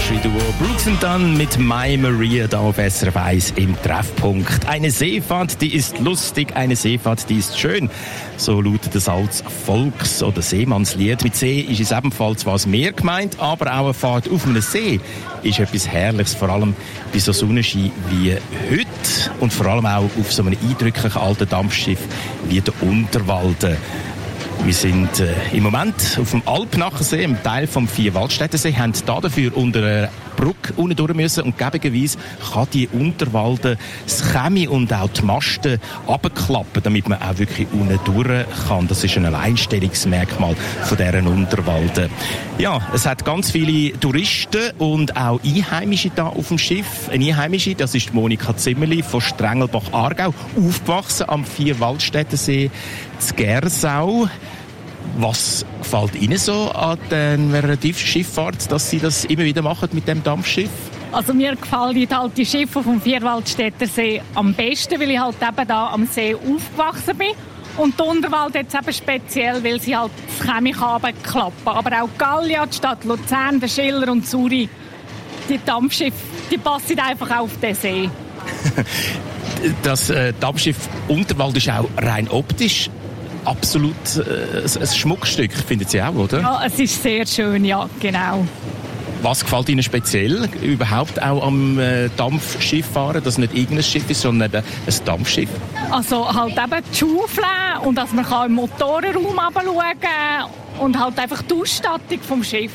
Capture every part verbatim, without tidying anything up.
Country-Duo Brooks and Dunn mit My Maria da auf S R F eins im Treffpunkt. Eine Seefahrt, die ist lustig, eine Seefahrt, die ist schön. So lautet das als Volks- oder Seemannslied. Mit See ist es ebenfalls was mehr gemeint, aber auch eine Fahrt auf einem See ist etwas Herrliches, vor allem bei so Sonnenschein wie heute und vor allem auch auf so einem eindrücklichen alten Dampfschiff wie der Unterwalden. Wir sind äh, im Moment auf dem Alpnachensee, einem Teil vom Vierwaldstättersee, haben da dafür unter einer Brücke unten durch müssen und gebigerweise kann die Unterwalden das Chemie und auch die Masten runterklappen, damit man auch wirklich unten durch kann. Das ist ein Alleinstellungsmerkmal von deren Unterwalden. Ja, es hat ganz viele Touristen und auch Einheimische da auf dem Schiff. Eine Einheimische, das ist Monika Zimmerli von Strengelbach-Aargau, aufgewachsen am Vierwaldstättersee zu Gersau. Was gefällt Ihnen so an der Tiefschifffahrt, dass Sie das immer wieder machen mit dem Dampfschiff? Also mir gefallen halt die Schiffe vom Vierwaldstättersee am besten, weil ich halt eben da am See aufgewachsen bin. Und die Unterwald jetzt eben speziell, weil sie halt das Chemie runterklappen. Aber auch Gallia, die Stadt Luzern, der Schiller und Zürich, die Dampfschiffe, die passen einfach auf den See. Das äh, Dampfschiff Unterwald ist auch rein optisch absolut äh, ein Schmuckstück, finden Sie auch, oder? Ja, es ist sehr schön, ja, genau. Was gefällt Ihnen speziell überhaupt auch am äh, Dampfschiff fahren, dass nicht irgendein Schiff ist, sondern eben ein Dampfschiff? Also halt eben die Schaufel und dass man kann im Motorenraum runterschauen kann und halt einfach die Ausstattung vom Schiff.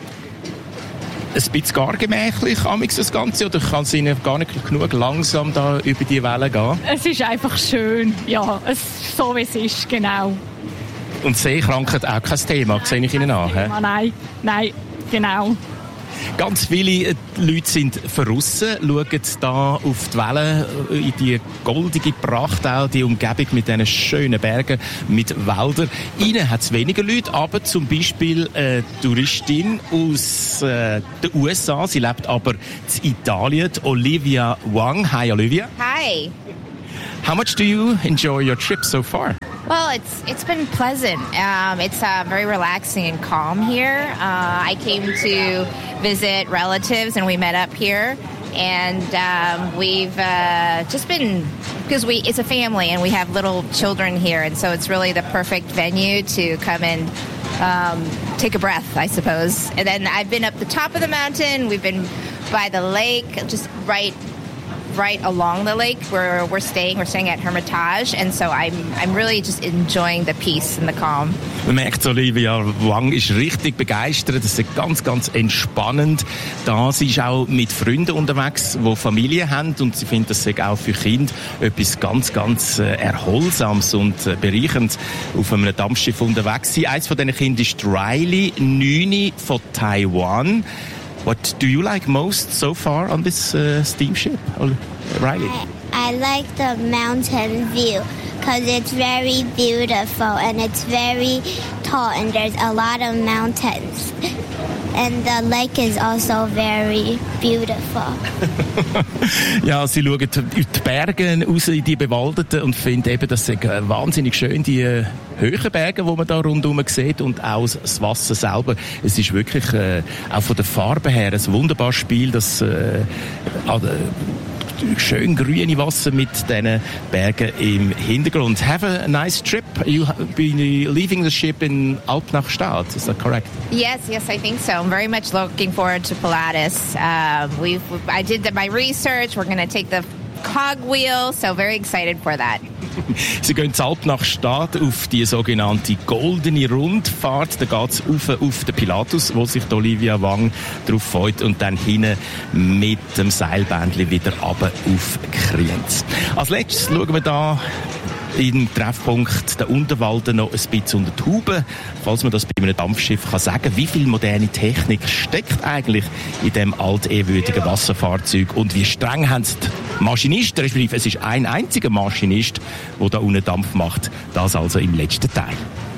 Ein bisschen gar gemächlich, amigs das Ganze, oder kann es Ihnen gar nicht genug langsam da über die Wellen gehen? Es ist einfach schön, ja, es ist so wie es ist, genau. Und Seekrankheit auch kein Thema, nein, sehe ich Ihnen an? Thema, nein, nein, genau. Ganz viele Leute sind verrissen, schauen da auf die Wellen, in die goldige Pracht, auch die Umgebung mit diesen schönen Bergen, mit Wäldern. Innen hat es weniger Leute, aber zum Beispiel eine Touristin aus äh, den U S A, sie lebt aber in Italien, Olivia Wang. Hi Olivia. Hi. How much do you enjoy your trip so far? Well, it's it's been pleasant. Um, it's uh, very relaxing and calm here. Uh, I came to visit relatives, and we met up here. And um, we've uh, just been, because we it's a family, and we have little children here, and so it's really the perfect venue to come and um, take a breath, I suppose. And then I've been up the top of the mountain. We've been by the lake, just right. right along the lake where we're staying. We're staying at Hermitage, and so I'm I'm really just enjoying the peace and the calm. Man merkt, Olivia Wang ist richtig begeistert. Das ist ganz, ganz entspannend. Da sie ist auch mit Freunden unterwegs, die Familie haben, und sie findet, das sei auch für Kinder etwas ganz, ganz äh, Erholsames und äh, bereicherndes, auf einem Dampfschiff unterwegs sein. Eins von diesen Kindern ist Riley, neun von Taiwan. What do you like most so far on this uh, steamship, Riley? I, I like the mountain view because it's very beautiful and it's very tall and there's a lot of mountains. And the lake is also very beautiful. Ja, sie schauen in die Berge raus, in die bewaldeten, und finden eben, das sind wahnsinnig schön, die äh, hohen Berge, die man da rundherum sieht, und auch das Wasser selber. Es ist wirklich äh, auch von der Farbe her ein wunderbares Spiel, das äh, schön grüne Wasser mit diesen Bergen im Hintergrund. Have a nice trip. You been leaving the ship in Alpnachstad, is that correct? Yes, yes, I think so. I'm very much looking forward to Pilatus. Um, we've, I did the, my research. We're going to take the cogwheel, so very excited for that. Sie gehen zu Alpnachstad auf die sogenannte goldene Rundfahrt. Da geht es auf, auf den Pilatus, wo sich Olivia Wang drauf freut, und dann hinten mit dem Seilbändchen wieder runter auf Kriens. Als letztes schauen wir da im Treffpunkt der Unterwalden noch ein bisschen unter die Haube, falls man das bei einem Dampfschiff kann sagen. Wie viel moderne Technik steckt eigentlich in dem altehrwürdigen Wasserfahrzeug, und wie streng haben es die Maschinisten, respektive es ist ein einziger Maschinist, der da unten Dampf macht. Das also im letzten Teil.